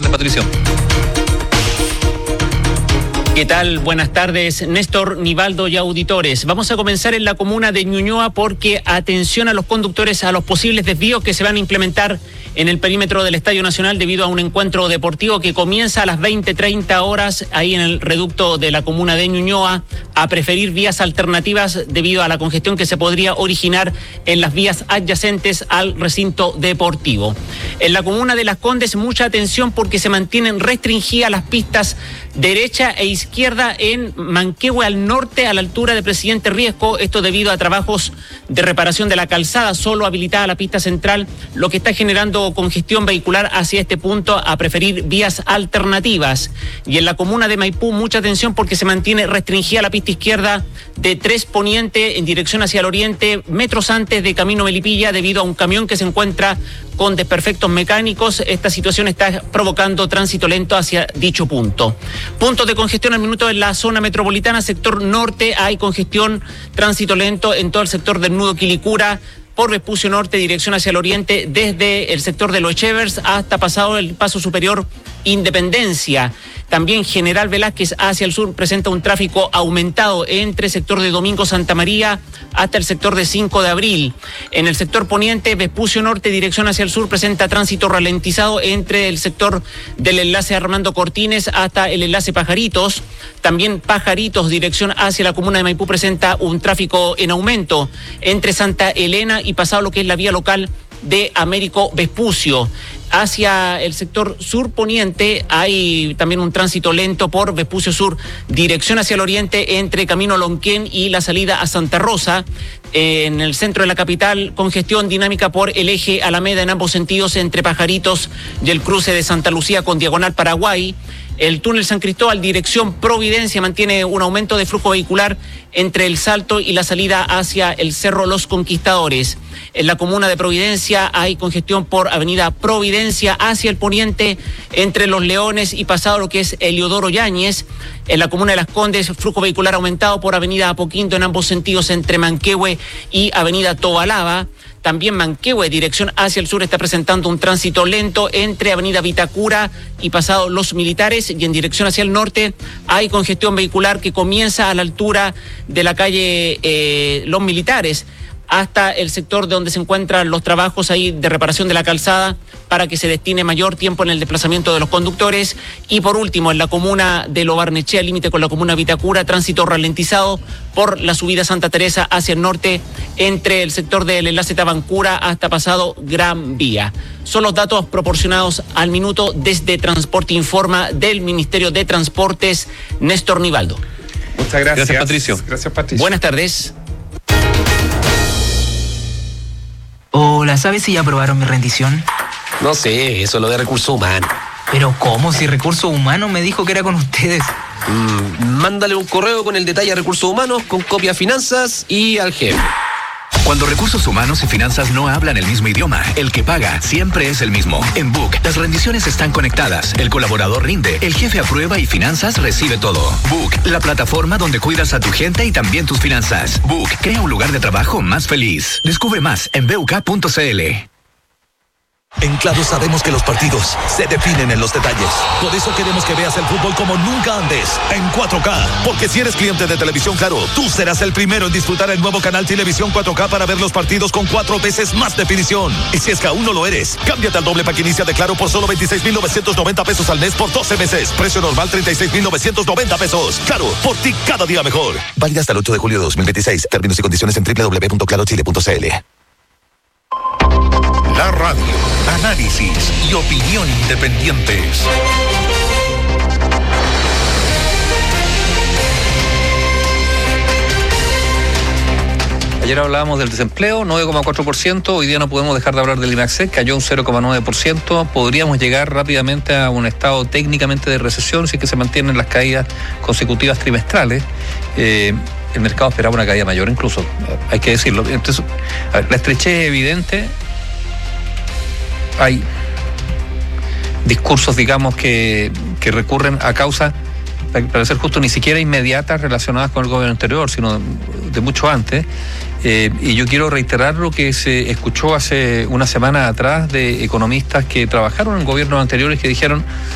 tardes, Patricio. ¿Qué tal? Buenas tardes, Néstor, Nivaldo y auditores. Vamos a comenzar en la comuna de Ñuñoa porque atención a los conductores a los posibles desvíos que se van a implementar en el perímetro del Estadio Nacional debido a un encuentro deportivo que comienza a las 20:30 horas ahí en el reducto de la comuna de Ñuñoa, a preferir vías alternativas debido a la congestión que se podría originar en las vías adyacentes al recinto deportivo. En la comuna de Las Condes, mucha atención porque se mantienen restringidas las pistas derecha e izquierda en Manquehue al norte, a la altura de Presidente Riesco, esto debido a trabajos de reparación de la calzada, solo habilitada la pista central, lo que está generando congestión vehicular hacia este punto, a preferir vías alternativas. Y en la comuna de Maipú, mucha atención porque se mantiene restringida la pista izquierda de 3 Poniente en dirección hacia el oriente, metros antes de Camino Melipilla, debido a un camión que se encuentra con desperfectos mecánicos. Esta situación está provocando tránsito lento hacia dicho punto. Puntos de congestión al minuto en la zona metropolitana, sector norte, hay congestión, tránsito lento en todo el sector del nudo Quilicura, por Vespucio Norte, dirección hacia el oriente, desde el sector de Los Echevers hasta pasado el paso superior Independencia. También General Velázquez hacia el sur presenta un tráfico aumentado entre sector de Domingo Santa María hasta el sector de 5 de abril. En el sector poniente, Vespucio Norte, dirección hacia el sur, presenta tránsito ralentizado entre el sector del enlace Armando Cortines hasta el enlace Pajaritos. También Pajaritos, dirección hacia la comuna de Maipú, presenta un tráfico en aumento entre Santa Elena y pasado lo que es la vía local de Américo Vespucio. Hacia el sector sur poniente hay también un tránsito lento por Vespucio Sur, dirección hacia el oriente entre Camino Lonquén y la salida a Santa Rosa. En el centro de la capital, congestión dinámica por el eje Alameda en ambos sentidos entre Pajaritos y el cruce de Santa Lucía con diagonal Paraguay. El túnel San Cristóbal, dirección Providencia, mantiene un aumento de flujo vehicular entre el Salto y la salida hacia el Cerro Los Conquistadores. En la comuna de Providencia hay congestión por avenida Providencia hacia el poniente entre Los Leones y pasado lo que es Eliodoro Yáñez. En la comuna de Las Condes, flujo vehicular aumentado por avenida Apoquinto en ambos sentidos entre Manquehue y avenida Tobalaba. También Manquehue, dirección hacia el sur, está presentando un tránsito lento entre avenida Vitacura y pasado Los Militares, y en dirección hacia el norte hay congestión vehicular que comienza a la altura de la calle Los Militares hasta el sector de donde se encuentran los trabajos ahí de reparación de la calzada para que se destine mayor tiempo en el desplazamiento de los conductores. Y por último, en la comuna de Lo Barnechea, límite con la comuna Vitacura, tránsito ralentizado por la subida Santa Teresa hacia el norte entre el sector del enlace Tabancura hasta pasado Gran Vía. Son los datos proporcionados al minuto desde Transporte Informa del Ministerio de Transportes, Néstor Nivaldo. Muchas gracias. Gracias, Patricio. Gracias, Patricio. Buenas tardes. Hola, ¿sabes si ya aprobaron mi rendición? No sé, eso es lo de recursos humanos. Pero ¿cómo? Si Recursos Humanos me dijo que era con ustedes. Mándale un correo con el detalle a recursos humanos, con copia a finanzas y al jefe. Cuando recursos humanos y finanzas no hablan el mismo idioma, el que paga siempre es el mismo. En Book, las rendiciones están conectadas, el colaborador rinde, el jefe aprueba y finanzas recibe todo. Book, la plataforma donde cuidas a tu gente y también tus finanzas. Book, crea un lugar de trabajo más feliz. Descubre más en buk.cl. En Claro sabemos que los partidos se definen en los detalles. Por eso queremos que veas el fútbol como nunca antes, en 4K. Porque si eres cliente de Televisión Claro, tú serás el primero en disfrutar el nuevo canal Televisión 4K para ver los partidos con 4 veces más definición. Y si es que aún no lo eres, cámbiate al doble pack inicia de Claro por solo 26,990 pesos al mes por 12 meses. Precio normal 36,990 pesos. Claro, por ti cada día mejor. Válida hasta el 8 de julio de 2026. Términos y condiciones en www.clarochile.cl. La radio, análisis y opinión independientes. Ayer hablábamos del desempleo, 9,4%. Hoy día no podemos dejar de hablar del IMAXEC, cayó un 0,9%. Podríamos llegar rápidamente a un estado técnicamente de recesión si es que se mantienen las caídas consecutivas trimestrales. El mercado esperaba una caída mayor incluso, hay que decirlo. Entonces, la estrechez es evidente. Hay discursos, digamos, que recurren a causas, para ser justo, ni siquiera inmediatas relacionadas con el gobierno anterior, sino de mucho antes. Y yo quiero reiterar lo que se escuchó hace una semana atrás de economistas que trabajaron en gobiernos anteriores que dijeron: